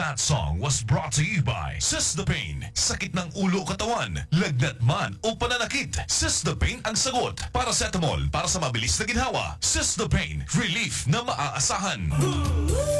That song was brought to you by Sysdapane. Sakit ng ulo o katawan, lagnat man o pananakit, Sysdapane ang sagot. Paracetamol para sa mabilis na ginhawa. Sysdapane, relief na maaasahan.